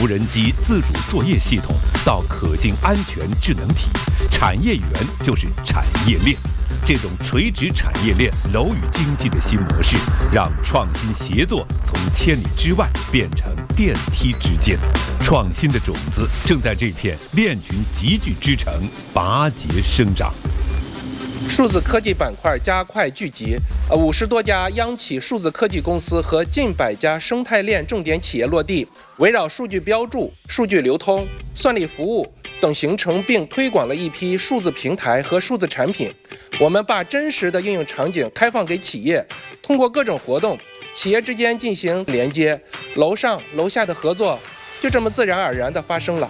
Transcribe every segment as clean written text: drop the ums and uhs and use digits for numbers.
无人机自主作业系统到可信安全智能体，产业园就是产业链。这种垂直产业链楼宇经济的新模式，让创新协作从千里之外变成电梯之间。创新的种子正在这片链群集聚之城拔节生长。 数字科技板块加快聚集，50多家央企数字科技公司和近100家生态链重点企业落地，围绕数据标注、数据流通、算力服务等形成并推广了一批数字平台和数字产品。我们把真实的应用场景开放给企业，通过各种活动，企业之间进行连接，楼上楼下的合作就这么自然而然地发生了。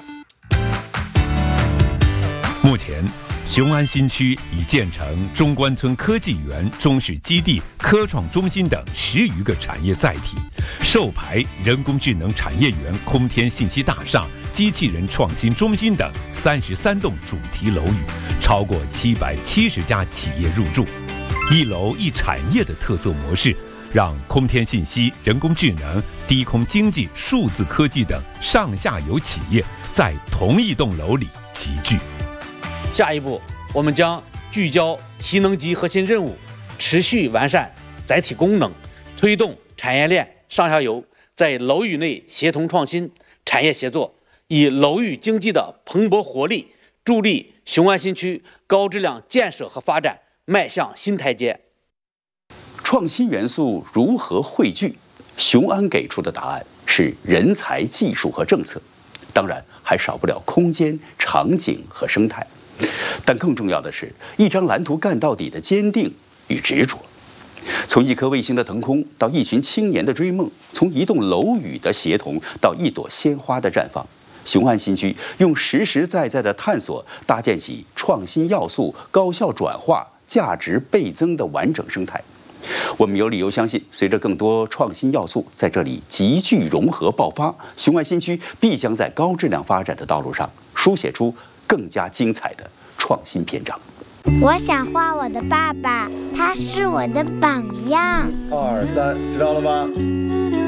目前，雄安新区已建成中关村科技园、中市基地、科创中心等10余个产业载体，授牌人工智能产业园、空天信息大厦、机器人创新中心等33栋主题楼宇，超过770家企业入驻。一楼一产业的特色模式，让空天信息、人工智能、低空经济、数字科技等上下游企业在同一栋楼里集聚。 下一步，我们将聚焦提能级核心任务，持续完善载体功能，推动产业链上下游在楼宇内协同创新、产业协作，以楼宇经济的蓬勃活力，助力雄安新区高质量建设和发展迈向新台阶。 创新元素如何汇聚？雄安给出的答案是人才、技术和政策，当然还少不了空间、场景和生态。但更重要的是一张蓝图干到底的坚定与执着。从一颗卫星的腾空到一群青年的追梦，从一栋楼宇的协同到一朵鲜花的绽放，雄安新区用实实在在的探索搭建起创新要素高效转化、价值倍增的完整生态。我们有理由相信，随着更多创新要素在这里集聚融合爆发，雄安新区必将在高质量发展的道路上书写出更加精彩的创新篇章。 我想画我的爸爸，他是我的榜样。 2、3，知道了吧？